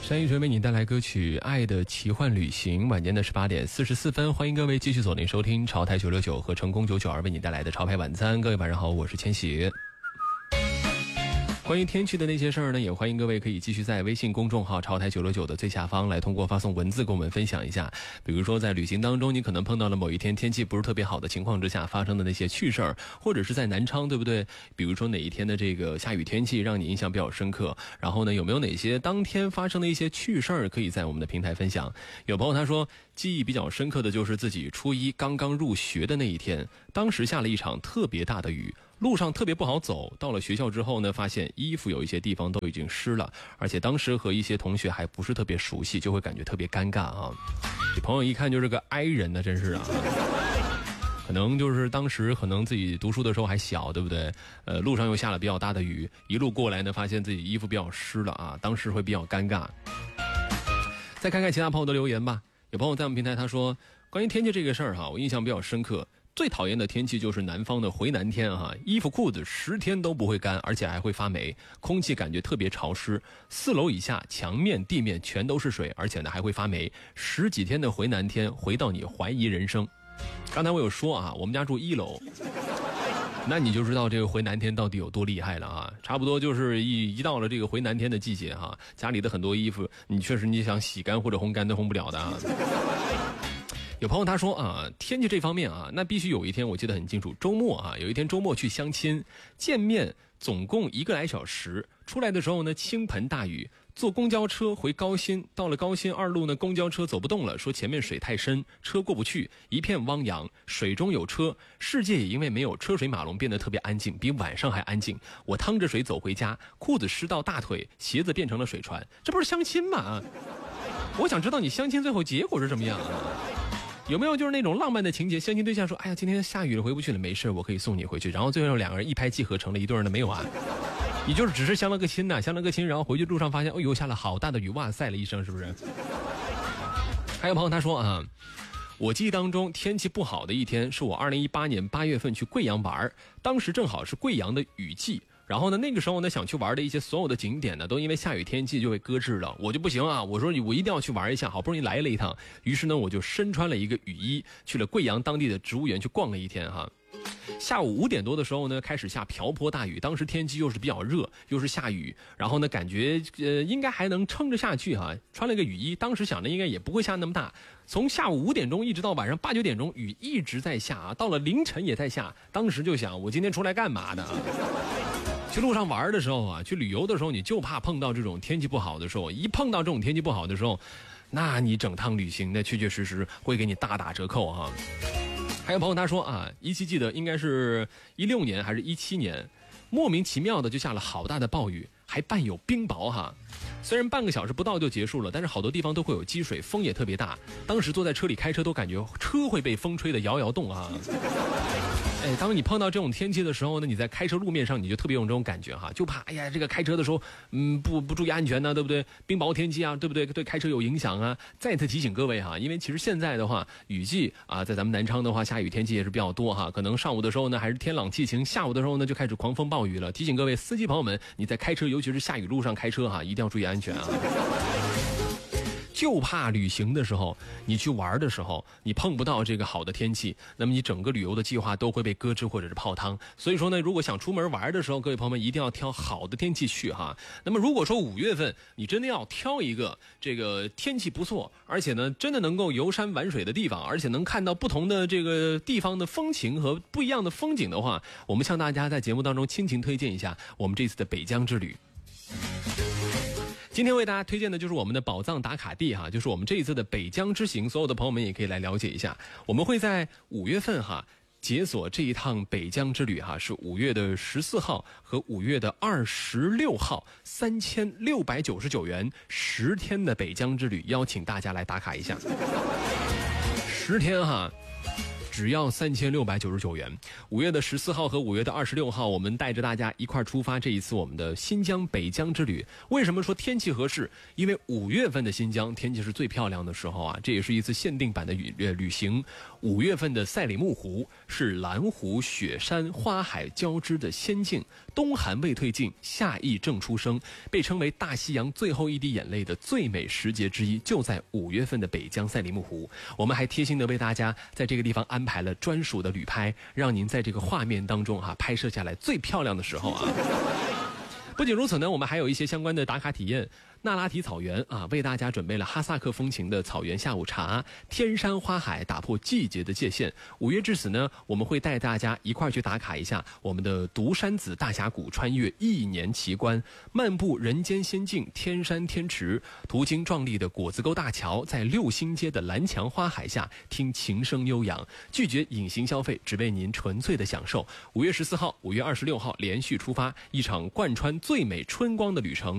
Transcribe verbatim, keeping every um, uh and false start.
山一锤为你带来歌曲《爱的奇幻旅行》，晚间的十八点四十四分，欢迎各位继续锁定收听潮台九六九和成功九九二为你带来的潮牌晚餐。各位晚上好，我是千玺。关于天气的那些事儿呢，也欢迎各位可以继续在微信公众号潮台九六九的最下方来通过发送文字跟我们分享一下，比如说在旅行当中你可能碰到了某一天天气不是特别好的情况之下发生的那些趣事儿，或者是在南昌对不对，比如说哪一天的这个下雨天气让你印象比较深刻，然后呢有没有哪些当天发生的一些趣事儿可以在我们的平台分享。有朋友他说记忆比较深刻的就是自己初一刚刚入学的那一天，当时下了一场特别大的雨，路上特别不好走，到了学校之后呢，发现衣服有一些地方都已经湿了，而且当时和一些同学还不是特别熟悉，就会感觉特别尴尬啊。这朋友一看就是个 I 人呢，真是啊。可能就是当时可能自己读书的时候还小，对不对？呃，路上又下了比较大的雨，一路过来呢，发现自己衣服比较湿了啊，当时会比较尴尬。再看看其他朋友的留言吧。有朋友在我们平台他说，关于天气这个事儿哈，我印象比较深刻。最讨厌的天气就是南方的回南天哈，衣服裤子十天都不会干，而且还会发霉，空气感觉特别潮湿，四楼以下墙面地面全都是水，而且呢还会发霉，十几天的回南天，回到你怀疑人生。刚才我有说啊，我们家住一楼，那你就知道这个回南天到底有多厉害了啊！差不多就是一一到了这个回南天的季节哈，家里的很多衣服你确实你想洗干或者烘干都烘不了的啊。有朋友他说啊，天气这方面啊，那必须有一天我记得很清楚，周末啊，有一天周末去相亲，见面总共一个来小时，出来的时候呢倾盆大雨，坐公交车回高新，到了高新二路呢，公交车走不动了，说前面水太深，车过不去，一片汪洋，水中有车，世界也因为没有车水马龙变得特别安静，比晚上还安静。我趟着水走回家，裤子湿到大腿，鞋子变成了水船，这不是相亲吗？我想知道你相亲最后结果是什么样啊？有没有就是那种浪漫的情节，相亲对象说，哎呀今天下雨了回不去了，没事我可以送你回去，然后最后两个人一拍即合成了一对儿的，没有啊？你就是只是相了个亲呐，相了个亲，然后回去路上发现，哎呦下了好大的雨，哇塞了一声，是不是？还有朋友他说啊，我记忆当中天气不好的一天是我二零一八年八月份去贵阳玩，当时正好是贵阳的雨季，然后呢那个时候呢想去玩的一些所有的景点呢都因为下雨天气就被搁置了，我就不行啊，我说我一定要去玩一下，好不容易来了一趟，于是呢我就身穿了一个雨衣去了贵阳当地的植物园去逛了一天哈。下午五点多的时候呢，开始下瓢泼大雨，当时天气又是比较热，又是下雨，然后呢感觉呃应该还能撑着下去哈，穿了个雨衣，当时想的应该也不会下那么大，从下午五点钟一直到晚上八九点钟，雨一直在下啊，到了凌晨也在下，当时就想我今天出来干嘛的啊？去路上玩的时候啊，去旅游的时候，你就怕碰到这种天气不好的时候，一碰到这种天气不好的时候，那你整趟旅行呢确确实实会给你大打折扣啊。还有朋友他说啊，依稀记得应该是一六年还是一七年，莫名其妙的就下了好大的暴雨，还伴有冰雹哈。虽然半个小时不到就结束了，但是好多地方都会有积水，风也特别大。当时坐在车里开车都感觉车会被风吹得摇摇动啊。哎，当你碰到这种天气的时候呢，你在开车路面上你就特别有这种感觉哈，就怕哎呀这个开车的时候嗯不不注意安全呢，对不对？冰雹天气啊，对不对？对开车有影响啊。再次提醒各位哈，因为其实现在的话雨季啊，在咱们南昌的话下雨天气也是比较多哈，可能上午的时候呢还是天朗气晴，下午的时候呢就开始狂风暴雨了。提醒各位司机朋友们，你在开车尤其是下雨路上开车哈，一定要注意安全啊。就怕旅行的时候你去玩的时候你碰不到这个好的天气，那么你整个旅游的计划都会被搁置或者是泡汤。所以说呢，如果想出门玩的时候，各位朋友们一定要挑好的天气去哈。那么如果说五月份你真的要挑一个这个天气不错，而且呢真的能够游山玩水的地方，而且能看到不同的这个地方的风情和不一样的风景的话，我们向大家在节目当中倾情推荐一下我们这次的北疆之旅。今天为大家推荐的就是我们的宝藏打卡地哈，就是我们这一次的北疆之行，所有的朋友们也可以来了解一下。我们会在五月份哈解锁这一趟北疆之旅哈，是五月的十四号和五月的二十六号，三千六百九十九元十天的北疆之旅，邀请大家来打卡一下。十天哈。 只要三千六百九十九元。五月的十四号和五月的二十六号，我们带着大家一块出发这一次我们的新疆北疆之旅。为什么说天气合适？因为五月份的新疆天气是最漂亮的时候啊，这也是一次限定版的旅旅行。五月份的赛里木湖是蓝湖雪山花海交织的仙境，冬寒未退尽，夏意正初生，被称为大西洋最后一滴眼泪的最美时节之一，就在五月份的北疆赛里木湖。我们还贴心的为大家在这个地方安排了专属的旅拍，让您在这个画面当中哈、啊、拍摄下来最漂亮的时候啊。不仅如此呢，我们还有一些相关的打卡体验。纳拉提草原啊，为大家准备了哈萨克风情的草原下午茶，天山花海打破季节的界限。五月至此呢，我们会带大家一块去打卡一下我们的独山子大峡谷，穿越亿年奇观，漫步人间仙境天山天池，途经壮丽的果子沟大桥，在六星街的蓝墙花海下听琴声悠扬，拒绝隐形消费，只为您纯粹的享受。五月十四号、五月二十六号连续出发，一场贯穿最美春光的旅程。